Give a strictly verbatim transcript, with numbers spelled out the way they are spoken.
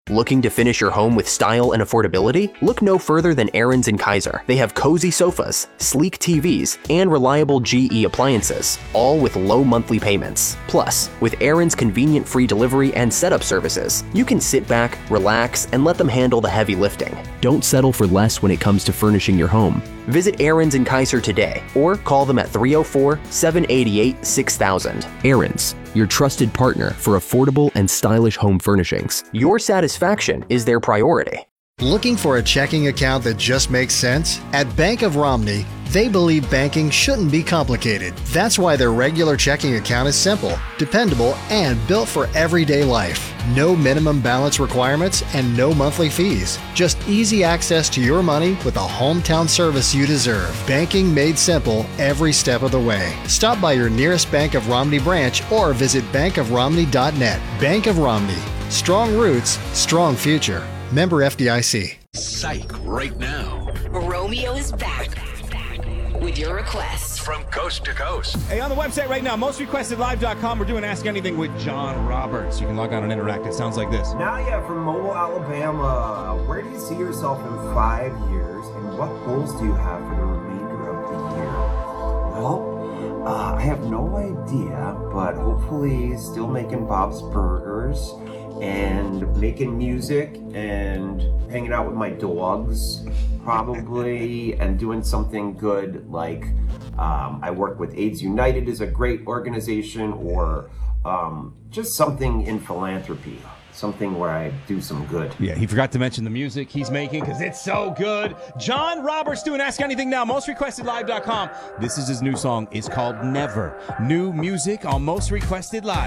Looking to finish your home with style and affordability? Look no further than Aaron's and Kaiser. They have cozy sofas, sleek T Vs, and reliable G E appliances, all with low monthly payments. Plus, with Aaron's convenient free delivery and setup services, you can sit back, relax, and let them handle the heavy lifting. Don't settle for less when it comes to furnishing your home. Visit Aaron's and Kaiser today, or call them at three oh four, seven eight eight, six thousand. Aaron's, your trusted partner for affordable and stylish home furnishings. Your satisfaction is their priority. Looking for a checking account that just makes sense? At Bank of Romney, they believe banking shouldn't be complicated. That's why their regular checking account is simple, dependable, and built for everyday life. No minimum balance requirements and no monthly fees. Just easy access to your money with a hometown service you deserve. Banking made simple every step of the way. Stop by your nearest Bank of Romney branch or visit bank of romney dot net. Bank of Romney. Strong roots, strong future. Member F D I C. Psych right now. Romeo is back with your requests from coast to coast. Hey, on the website right now, most requested live dot com, we're doing Ask Anything with John Roberts. You can log on and interact. It sounds like this. Now, yeah, from Mobile, Alabama. Where do you see yourself in five years, and what goals do you have for the remainder of the year? Well, uh, I have no idea, but hopefully still making Bob's Burgers and making music and hanging out with my dogs, probably, and doing something good like um, I work with AIDS United is a great organization, or um, just something in philanthropy, something where I do some good. Yeah, he forgot to mention the music he's making because it's so good. John Roberts doing Ask Anything now, most requested live dot com. This is his new song. It's called Never. New music on Most Requested Live.